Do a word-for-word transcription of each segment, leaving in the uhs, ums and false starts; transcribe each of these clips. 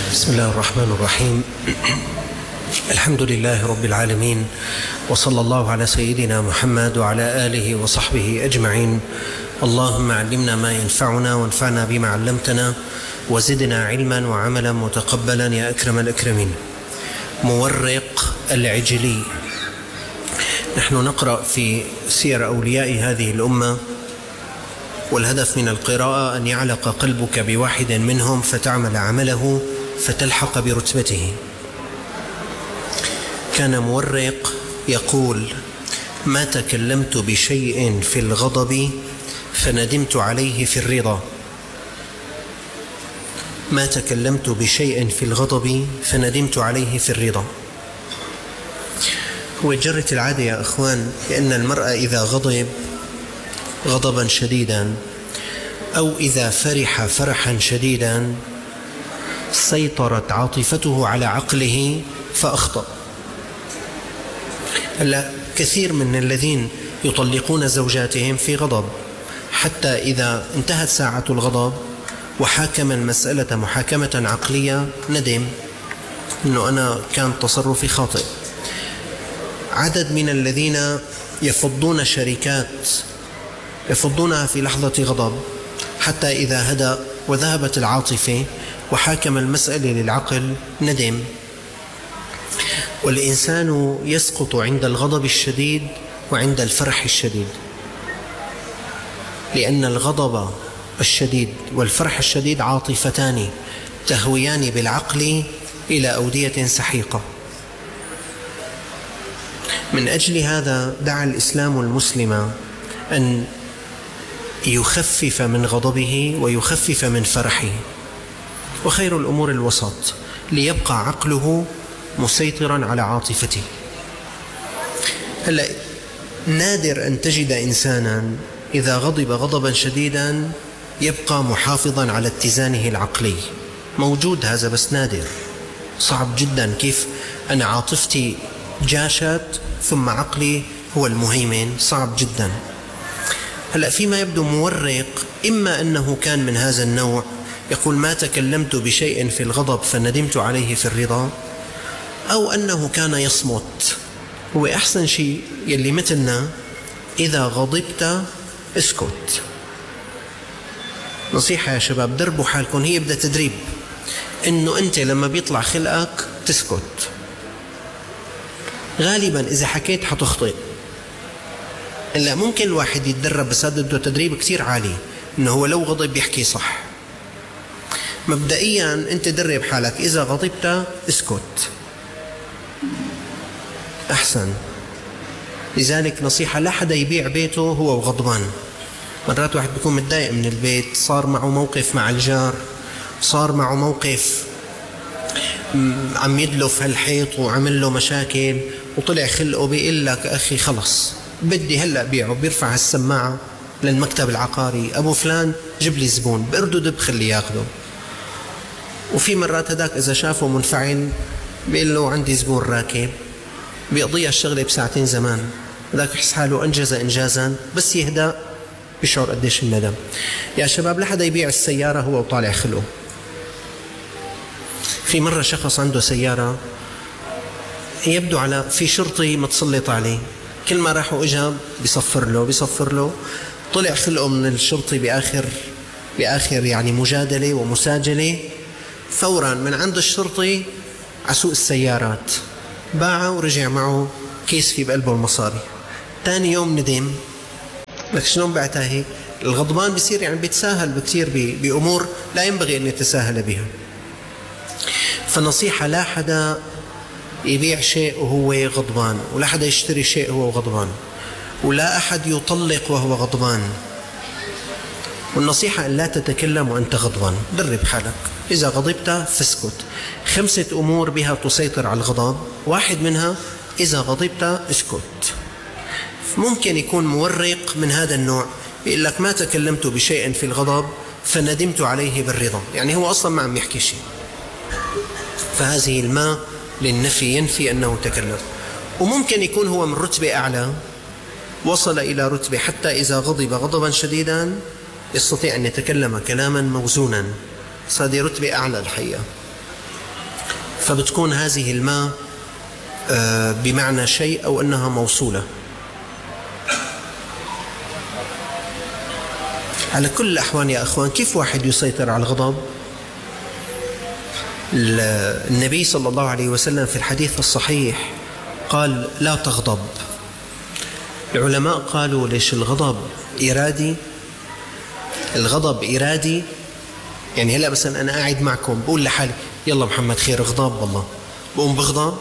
بسم الله الرحمن الرحيم. الحمد لله رب العالمين، وصلى الله على سيدنا محمد وعلى آله وصحبه أجمعين. اللهم علمنا ما ينفعنا وانفعنا بما علمتنا وزدنا علما وعملا متقبلا يا أكرم الأكرمين. مورق العجلي. نحن نقرأ في سير أولياء هذه الأمة، والهدف من القراءة أن يعلق قلبك بواحد منهم فتعمل عمله فتلحق برتبته. كان مورق يقول: ما تكلمت بشيء في الغضب فندمت عليه في الرضا. ما تكلمت بشيء في الغضب فندمت عليه في الرضا. هو جرت العادة يا أخوان بأن المرء إذا غضب غضبا شديدا أو إذا فرح فرحا شديدا سيطرت عاطفته على عقله فأخطأ. هلا كثير من الذين يطلقون زوجاتهم في غضب، حتى إذا انتهت ساعة الغضب وحاكم المسألة محاكمة عقلية ندم أنه أنا كان تصرفي خاطئ. عدد من الذين يفضون شركات يفضونها في لحظة غضب، حتى إذا هدأ وذهبت العاطفة وحاكم المسألة للعقل ندم. والإنسان يسقط عند الغضب الشديد وعند الفرح الشديد، لأن الغضب الشديد والفرح الشديد عاطفتان تهويان بالعقل إلى أودية سحيقة. من أجل هذا دعا الإسلام المسلم أن يخفف من غضبه ويخفف من فرحه، وخير الأمور الوسط ليبقى عقله مسيطرا على عاطفته. هلا نادر أن تجد إنسانا إذا غضب غضبا شديدا يبقى محافظا على اتزانه العقلي. موجود هذا بس نادر، صعب جدا. كيف أنا عاطفتي جاشت ثم عقلي هو المهيمن؟ صعب جدا. هلا فيما يبدو مورق إما أنه كان من هذا النوع، يقول: ما تكلمت بشيء في الغضب فندمت عليه في الرضا، أو أنه كان يصمت. هو أحسن شيء يلي مثلنا إذا غضبت اسكت. نصيحة يا شباب، دربوا حالكم، هي بدها تدريب، إنه أنت لما بيطلع خلقك تسكت. غالبا إذا حكيت حتخطئ، إلا ممكن الواحد يتدرب، بس هذا بده تدريب كتير عالي، إنه هو لو غضب يحكي صح. مبدئيا أنت درب حالك، إذا غضبت اسكت أحسن. لذلك نصيحة: لا حدا يبيع بيته هو وغضبان. مرات واحد بيكون متضايق من البيت، صار معه موقف مع الجار، صار معه موقف عم يدلف هالحيط وعمل له مشاكل وطلع خلقه، بيقول لك أخي خلص بدي هلأ بيعه، بيرفع السماعة للمكتب العقاري: أبو فلان جيب لي زبون، بردد بخلي ياخده. وفي مرات هداك إذا شافه منفعل بيقول له عندي زبون راكب، بيقضيها الشغلة بساعتين زمان. هداك يحس حاله أنجز إنجازا، بس يهدأ بيشعر قديش الندم. يا شباب لا حدا يبيع السيارة هو وطالع خلقه. في مرة شخص عنده سيارة، يبدو على في شرطي متسلط عليه، كل ما راح وإجا بيصفر له بيصفر له. طلع خلقه من الشرطي بآخر بآخر يعني مجادلة ومساجلة، فورا من عند الشرطي عسوق السيارات باعه ورجع معه كيس في بقلبه المصاري. تاني يوم ندم، لك شلون بعتها هيك؟ الغضبان بيصير يعني بيتساهل بكثير بأمور لا ينبغي أن يتساهل بها. فنصيحة: لا حدا يبيع شيء وهو غضبان، ولا حدا يشتري شيء وهو غضبان، ولا أحد يطلق وهو غضبان. والنصيحة أن لا تتكلم وأنت غضبان. درب حالك، إذا غضبت فاسكت. خمسة أمور بها تسيطر على الغضب، واحد منها إذا غضبت اسكت. ممكن يكون مورق من هذا النوع، يقول لك: ما تكلمت بشيء في الغضب فندمت عليه بالرضا، يعني هو أصلا ما عم يحكي شيء، فهذه الماء للنفي ينفي أنه تكلم. وممكن يكون هو من رتبة أعلى، وصل إلى رتبة حتى إذا غضب غضبا شديدا يستطيع أن يتكلم كلاما موزونا، هذه رتبة أعلى الحقيقة. فبتكون هذه الماء بمعنى شيء أو أنها موصولة. على كل الأحوال يا أخوان، كيف واحد يسيطر على الغضب؟ النبي صلى الله عليه وسلم في الحديث الصحيح قال لا تغضب. العلماء قالوا ليش الغضب إرادي؟ الغضب إرادي يعني هلأ مثلا أنا قاعد معكم بقول لحالي يلا محمد خير اغضب والله، بقوم بغضب.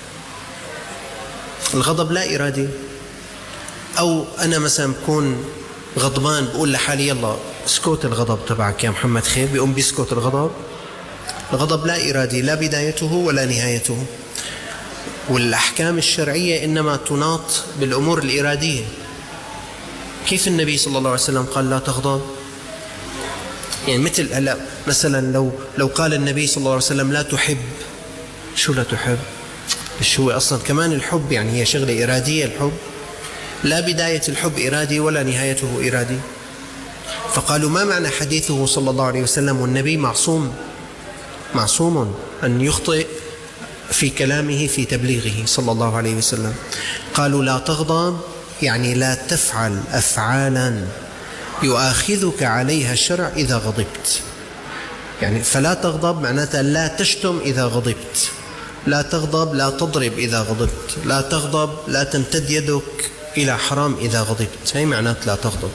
الغضب لا إرادي. أو أنا مثلا بكون غضبان بقول لحالي يلا اسكت الغضب تبعك يا محمد خير، بيقوم بيسكت الغضب. الغضب لا إرادي، لا بدايته ولا نهايته. والأحكام الشرعية إنما تناط بالأمور الإرادية. كيف النبي صلى الله عليه وسلم قال لا تغضب؟ يعني مثل هلا مثلا لو لو قال النبي صلى الله عليه وسلم لا تحب، شو لا تحب؟ مش هو أصلا كمان الحب يعني هي شغلة إرادية. الحب لا بداية الحب إرادي ولا نهايته إرادي. فقالوا ما معنى حديثه صلى الله عليه وسلم والنبي معصوم معصوم أن يخطئ في كلامه في تبليغه صلى الله عليه وسلم؟ قالوا لا تغضب يعني لا تفعل أفعالا يؤاخذك عليها الشرع إذا غضبت. يعني فلا تغضب معناتها لا تشتم إذا غضبت، لا تغضب لا تضرب إذا غضبت، لا تغضب لا تمتد يدك إلى حرام إذا غضبت. هي معنات لا تغضب.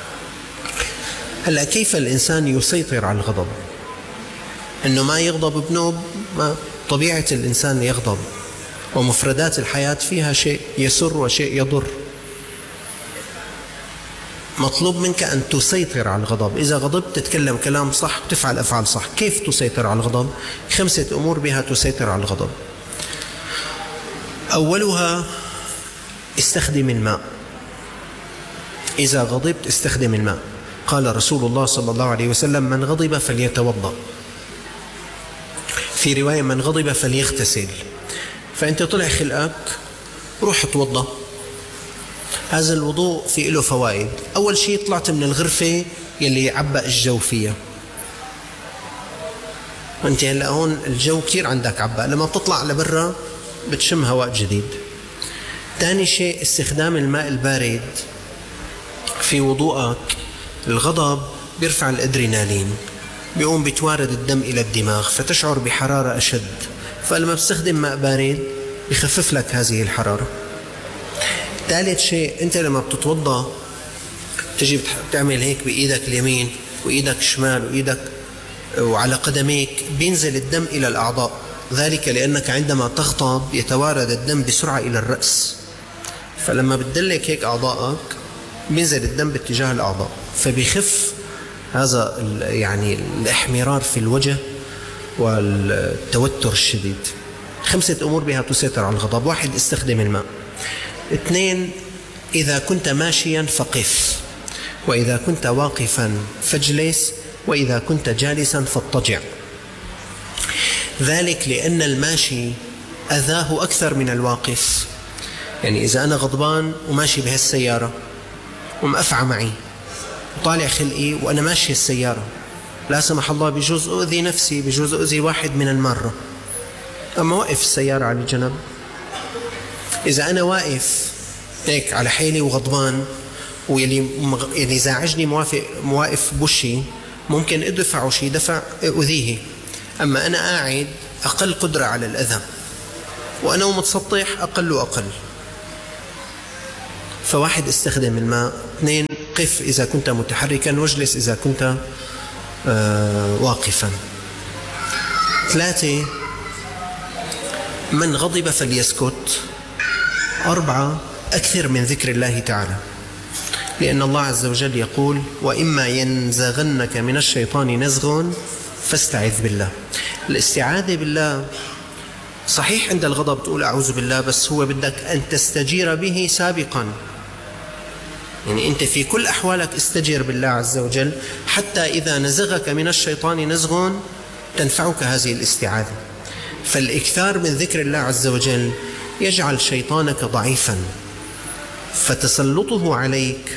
هلأ كيف الإنسان يسيطر على الغضب؟ أنه ما يغضب بنوب، ما طبيعة الإنسان يغضب، ومفردات الحياة فيها شيء يسر وشيء يضر. مطلوب منك أن تسيطر على الغضب. إذا غضبت تتكلم كلام صح، تفعل أفعال صح. كيف تسيطر على الغضب؟ خمسة أمور بها تسيطر على الغضب. أولها استخدم الماء. إذا غضبت استخدم الماء. قال رسول الله صلى الله عليه وسلم من غضب فليتوضأ، في رواية من غضب فليغتسل. فأنت طلع خلقك روح توضأ. هذا الوضوء في له فوائد. أول شيء طلعت من الغرفة يلي عبأ الجو فيها، وانت هلأ هون الجو كتير عندك عبأ، لما بتطلع لبرا بتشم هواء جديد. ثاني شيء استخدام الماء البارد في وضوءك. الغضب بيرفع الأدرينالين، بيقوم بتوارد الدم إلى الدماغ فتشعر بحرارة أشد، فلما بتستخدم ماء بارد يخفف لك هذه الحرارة. ثالث شيء أنت لما بتتوضأ تجي بتعمل هيك بإيدك اليمين وإيدك الشمال وإيدك وعلى قدميك، بينزل الدم إلى الأعضاء. ذلك لأنك عندما تغضب يتوارد الدم بسرعة إلى الرأس، فلما بتدلك هيك أعضائك بينزل الدم باتجاه الأعضاء، فبيخف هذا يعني الإحمرار في الوجه والتوتر الشديد. خمسة أمور بها تسيطر على الغضب. واحد استخدم الماء. اثنين إذا كنت ماشيا فقف، وإذا كنت واقفا فاجلس، وإذا كنت جالسا فاضطجع. ذلك لأن الماشي أذاه أكثر من الواقف. يعني إذا أنا غضبان وماشي بهالسيارة ومأفعى معي وطالع خلقي وأنا ماشي السيارة، لا سمح الله بجوز أؤذي نفسي، بجوز أؤذي واحد من المرة. أما وقف السيارة على جنب. إذا أنا واقف هيك على حيلي وغضبان ويلي يعني زاعجني موافق مواقف بوشي، ممكن أدفعه شي دفع أؤذيه. أما أنا قاعد أقل قدرة على الأذى، وأنا متسطح أقل وأقل. فواحد استخدم الماء. اثنين قف إذا كنت متحركا، واجلس إذا كنت آه واقفا. ثلاثة من غضب فليسكت. أربعة أكثر من ذكر الله تعالى، لأن الله عز وجل يقول وإما ينزغنك من الشيطان نزغ فاستعذ بالله. الاستعاذة بالله صحيح عند الغضب تقول أعوذ بالله، بس هو بدك أن تستجير به سابقا. يعني أنت في كل أحوالك استجير بالله عز وجل، حتى إذا نزغك من الشيطان نزغ تنفعك هذه الاستعاذة. فالإكثار من ذكر الله عز وجل يجعل شيطانك ضعيفا، فتسلطه عليك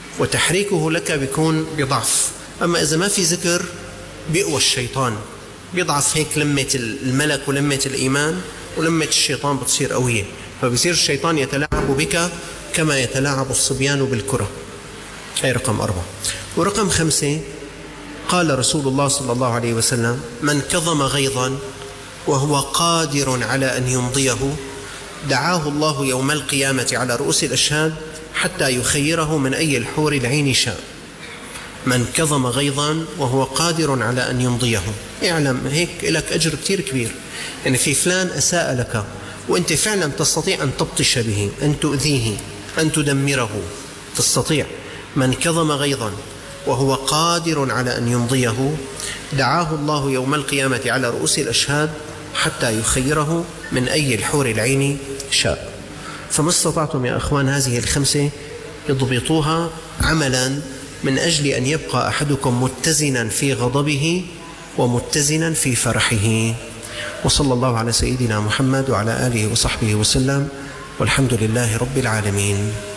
وتحريكه لك بيكون بضعف. أما إذا ما في ذكر بيقوى الشيطان بيضعف هيك لمة الملك ولمة الإيمان، ولمة الشيطان بتصير قوية، فبصير الشيطان يتلاعب بك كما يتلاعب الصبيان بالكرة. هي رقم أربعة. ورقم خمسة، قال رسول الله صلى الله عليه وسلم: من كظم غيظا وهو قادر على أن يمضيه دعاه الله يوم القيامة على رؤوس الأشهاد حتى يخيره من أي الحور العين شاء. من كظم غيظا وهو قادر على أن يمضيه، اعلم هيك لك أجر كتير كبير. يعني في فلان أساء لك وأنت فعلا تستطيع أن تبطش به، أن تؤذيه، أن تدمره، تستطيع. من كظم غيظا وهو قادر على أن يمضيه دعاه الله يوم القيامة على رؤوس الأشهاد حتى يخيره من أي الحور العين شاء. فما استطعتم يا أخوان هذه الخمسة اضبطوها عملا من أجل أن يبقى أحدكم متزنا في غضبه ومتزنا في فرحه. وصلى الله على سيدنا محمد وعلى آله وصحبه وسلم، والحمد لله رب العالمين.